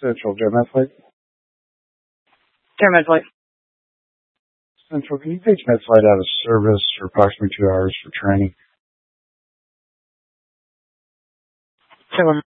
Central, Medflight. Medflight. Central, can you page Medflight out of service for approximately 2 hours for training? 7.